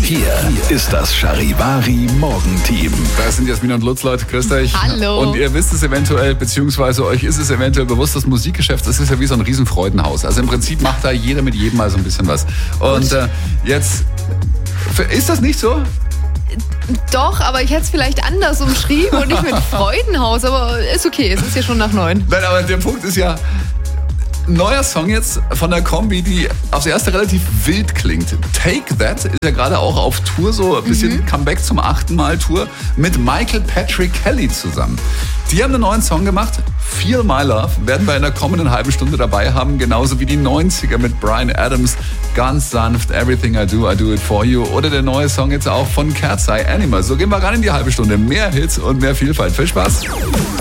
Hier ist das Charivari Morgenteam. Das sind Jasmin und Lutz, Leute, grüßt euch. Hallo. Und ihr wisst es eventuell, beziehungsweise euch ist es eventuell bewusst, das Musikgeschäft, das ist ja wie so ein Riesenfreudenhaus. Also im Prinzip macht da jeder mit jedem mal so ein bisschen was. Und jetzt, ist das nicht so? Doch, aber ich hätte es vielleicht anders umschrieben und nicht mit Freudenhaus, aber ist okay, es ist ja schon nach 9. Nein, aber der Punkt ist ja, neuer Song jetzt von der Kombi, die aufs Erste relativ wild klingt. Take That ist ja gerade auch auf Tour, so ein bisschen Comeback zum 8. Mal Tour mit Michael Patrick Kelly zusammen. Die haben einen neuen Song gemacht, Feel My Love, werden wir in der kommenden halben Stunde dabei haben, genauso wie die 90er mit Bryan Adams, ganz sanft, Everything I Do It For You, oder der neue Song jetzt auch von Cat's Eye Animal. So gehen wir rein in die halbe Stunde. Mehr Hits und mehr Vielfalt. Viel Spaß!